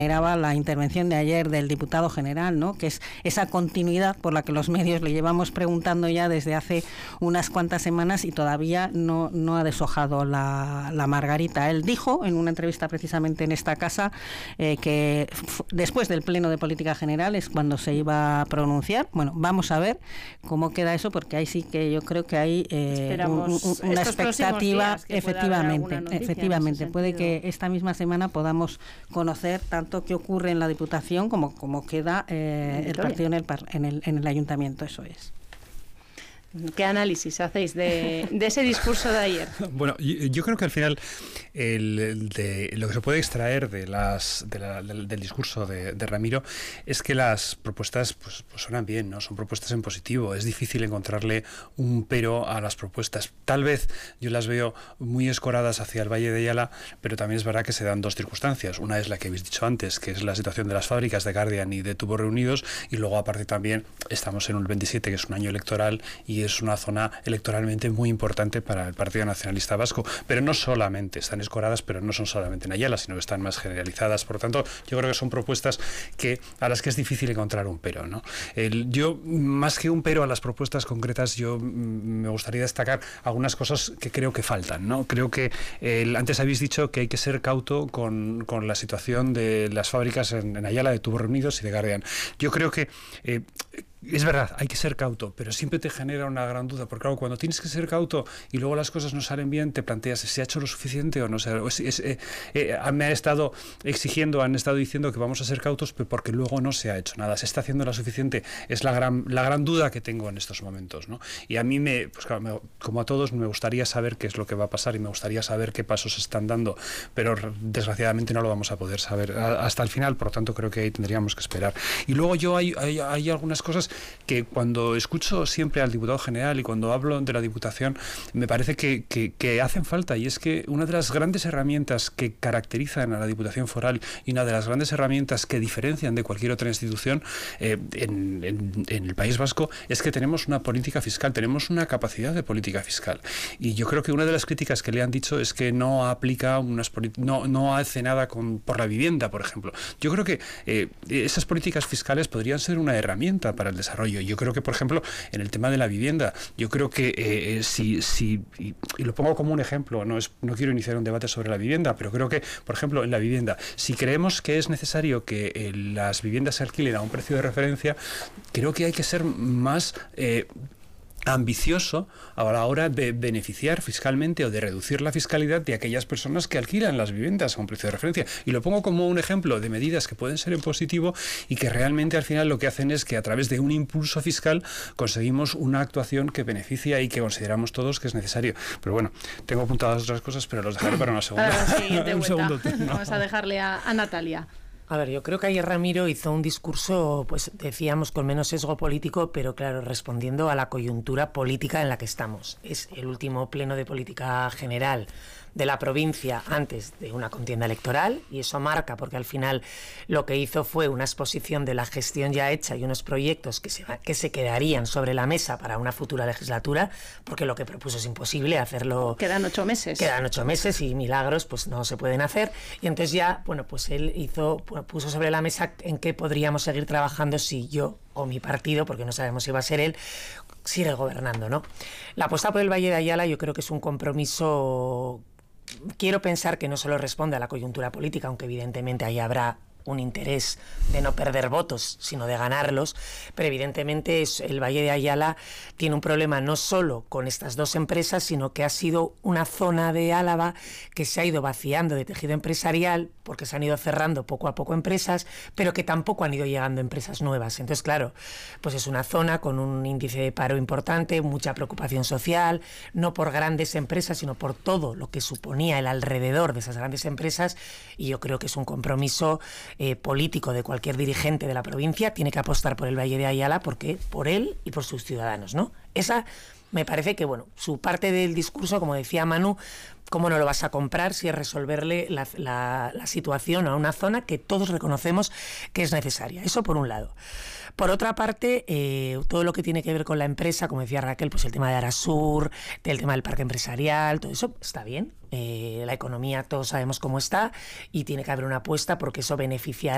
Era la intervención de ayer del diputado general, ¿no? Que es esa continuidad por la que los medios le llevamos preguntando ya desde hace unas cuantas semanas y todavía no ha deshojado la margarita. Él dijo en una entrevista precisamente en esta casa que después del Pleno de Política General es cuando se iba a pronunciar. Bueno, vamos a ver cómo queda eso, porque ahí sí que yo creo que hay una expectativa. Efectivamente, puede que esta misma semana podamos conocer tanto qué ocurre en la Diputación como queda el partido en el Ayuntamiento, eso es. ¿Qué análisis hacéis de ese discurso de ayer? Bueno, yo creo que al final lo que se puede extraer del discurso de Ramiro es que las propuestas pues suenan bien, ¿no? Son propuestas en positivo. Es difícil encontrarle un pero a las propuestas. Tal vez yo las veo muy escoradas hacia el Valle de Ayala, pero también es verdad que se dan dos circunstancias. Una es la que habéis dicho antes, que es la situación de las fábricas de Guardian y de Tubos Reunidos, y luego aparte también estamos en un 27, que es un año electoral, y es una zona electoralmente muy importante para el Partido Nacionalista Vasco, pero no solamente están escoradas, pero no son solamente en Ayala, sino que están más generalizadas. Por lo tanto, yo creo que son propuestas a las que es difícil encontrar un pero, ¿no? Yo, más que un pero a las propuestas concretas, yo me gustaría destacar algunas cosas que creo que faltan, ¿no? Creo que antes habéis dicho que hay que ser cauto con la situación de las fábricas en Ayala, de Tubos Reunidos y de Guardian. Yo creo que es verdad, hay que ser cauto, pero siempre te genera una gran duda, porque claro, cuando tienes que ser cauto y luego las cosas no salen bien, te planteas, ¿se ha hecho lo suficiente o no? Me han estado exigiendo, han estado diciendo que vamos a ser cautos, pero porque luego no se ha hecho nada. ¿Se está haciendo lo suficiente? Es la gran duda que tengo en estos momentos, ¿no? Y a mí, pues claro, como a todos, me gustaría saber qué es lo que va a pasar y me gustaría saber qué pasos se están dando, pero desgraciadamente no lo vamos a poder saber hasta el final, por lo tanto creo que ahí tendríamos que esperar. Y luego hay algunas cosas que cuando escucho siempre al diputado general y cuando hablo de la Diputación me parece que hacen falta, y es que una de las grandes herramientas que caracterizan a la Diputación Foral y una de las grandes herramientas que diferencian de cualquier otra institución en el País Vasco es que tenemos una política fiscal, tenemos una capacidad de política fiscal, y yo creo que una de las críticas que le han dicho es que no aplica no hace nada por la vivienda, por ejemplo. Yo creo que esas políticas fiscales podrían ser una herramienta para el desarrollo. Yo creo que, por ejemplo, en el tema de la vivienda, yo creo que y lo pongo como un ejemplo, no quiero iniciar un debate sobre la vivienda, pero creo que, por ejemplo, en la vivienda, si creemos que es necesario que las viviendas se alquilen a un precio de referencia, creo que hay que ser más ambicioso a la hora de beneficiar fiscalmente o de reducir la fiscalidad de aquellas personas que alquilan las viviendas a un precio de referencia. Y lo pongo como un ejemplo de medidas que pueden ser en positivo y que realmente al final lo que hacen es que a través de un impulso fiscal conseguimos una actuación que beneficia y que consideramos todos que es necesario. Pero bueno, tengo apuntadas otras cosas, pero los dejaré para una segunda. Un segundo turno. Vamos a dejarle a Natalia. A ver, yo creo que ayer Ramiro hizo un discurso, pues decíamos, con menos sesgo político, pero claro, respondiendo a la coyuntura política en la que estamos. Es el último pleno de política general de la provincia antes de una contienda electoral, y eso marca, porque al final lo que hizo fue una exposición de la gestión ya hecha y unos proyectos que se quedarían sobre la mesa para una futura legislatura, porque lo que propuso es imposible hacerlo. Quedan 8 meses. Quedan 8 meses y milagros pues no se pueden hacer, y entonces ya, bueno, pues él puso sobre la mesa en qué podríamos seguir trabajando si yo o mi partido, porque no sabemos si va a ser él, sigue gobernando, ¿no? La apuesta por el Valle de Ayala yo creo que es un compromiso. Quiero pensar que no solo responde a la coyuntura política, aunque evidentemente ahí habrá un interés de no perder votos, sino de ganarlos, pero evidentemente el Valle de Ayala tiene un problema no solo con estas dos empresas, sino que ha sido una zona de Álava que se ha ido vaciando de tejido empresarial, porque se han ido cerrando poco a poco empresas, pero que tampoco han ido llegando empresas nuevas. Entonces, claro, pues es una zona con un índice de paro importante, mucha preocupación social, no por grandes empresas, sino por todo lo que suponía el alrededor de esas grandes empresas, y yo creo que es un compromiso político de cualquier dirigente de la provincia. Tiene que apostar por el Valle de Ayala, porque por él y por sus ciudadanos, ¿no? Esa me parece que, bueno, su parte del discurso, como decía Manu, ¿cómo no lo vas a comprar si es resolverle la situación a una zona que todos reconocemos que es necesaria? Eso por un lado. Por otra parte, todo lo que tiene que ver con la empresa, como decía Raquel, pues el tema de Arasur, el tema del parque empresarial, todo eso está bien. La economía todos sabemos cómo está y tiene que haber una apuesta porque eso beneficiará